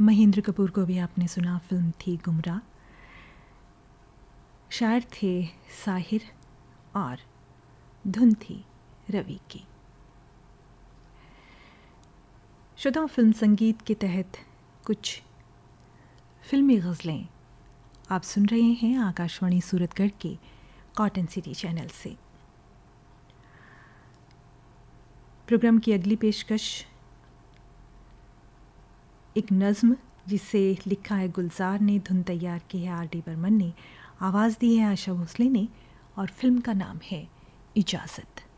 महेंद्र कपूर को भी आपने सुना, फिल्म थी गुमराह। शायर थे साहिर और धुन थी रवि की। श्रोताओं, फिल्म संगीत के तहत कुछ फिल्मी गज़लें आप सुन रहे हैं आकाशवाणी सूरतगढ़ के कॉटन सिटी चैनल से। प्रोग्राम की अगली पेशकश एक नज़्म जिसे लिखा है गुलजार ने, धुन तैयार की है R.D. बर्मन ने, आवाज़ दी है आशा भोसले ने, और फिल्म का नाम है इजाज़त।